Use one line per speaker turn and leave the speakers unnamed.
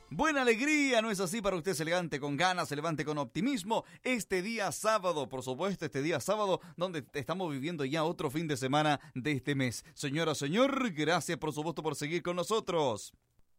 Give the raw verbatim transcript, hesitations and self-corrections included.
Buena alegría, ¿no es así? Para usted se levante con ganas, se levante con optimismo este día sábado, por supuesto, este día sábado donde estamos viviendo ya otro fin de semana de este mes. Señora, señor, gracias por supuesto por seguir con nosotros.